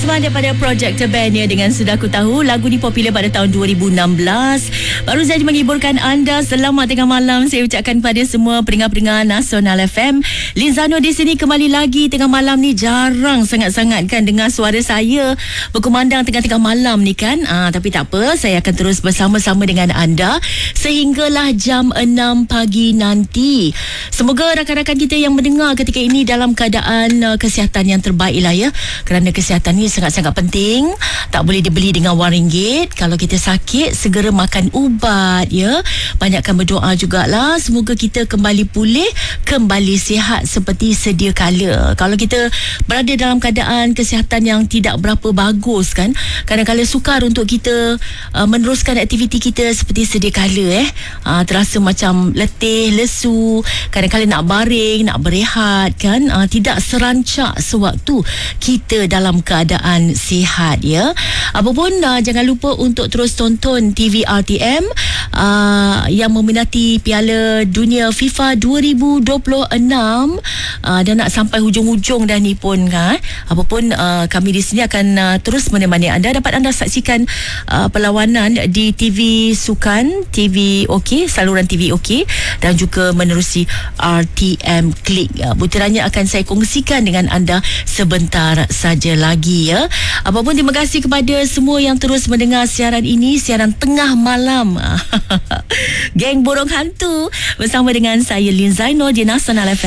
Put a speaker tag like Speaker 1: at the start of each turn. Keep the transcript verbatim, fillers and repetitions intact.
Speaker 1: Azman daripada Project Band ya, dengan Sudah Ku Tahu. Lagu ni popular pada tahun dua ribu enam belas. Baru saja menghiburkan anda. Selamat tengah malam saya ucapkan pada semua pendengar-pendengar Nasional F M. Lizano di sini kembali lagi. Tengah malam ni jarang sangat-sangat kan dengar suara saya berkumandang tengah-tengah malam ni kan. Ah, tapi tak apa, saya akan terus bersama-sama dengan anda sehinggalah jam enam pagi nanti. Semoga rakan-rakan kita yang mendengar ketika ini dalam keadaan uh, kesihatan yang terbaik lah ya. Kerana kesihatan ni sangat-sangat penting. Tak boleh dibeli dengan wang ringgit. Kalau kita sakit, segera makan ubat ya. Banyakkan berdoa jugalah. Semoga kita kembali pulih, kembali sihat seperti sedia kala. Kalau kita berada dalam keadaan kesihatan yang tidak berapa bagus kan, kadang-kadang sukar untuk kita uh, meneruskan aktiviti kita seperti sedia kala eh. Uh, terasa macam letih, lesu, kadang-kadang nak baring, nak berehat kan. Uh, tidak serancak sewaktu kita dalam keadaan sihat ya. Apapun uh, jangan lupa untuk terus tonton T V R T M uh, yang meminati Piala Dunia FIFA dua ribu dua puluh enam uh, dan nak sampai hujung-hujung dah ni pun kan. Apapun uh, kami di sini akan uh, terus menemani anda. Dapat anda saksikan uh, perlawanan di T V Sukan, T V OK, saluran T V OK dan juga menerusi R T M Klik. Uh, butirannya akan saya kongsikan dengan anda sebentar saja lagi ya. Apapun terima kasih kepada semua yang terus mendengar siaran ini, siaran tengah malam. Geng Burung Hantu bersama dengan saya Lin Zainur di Nasional F M.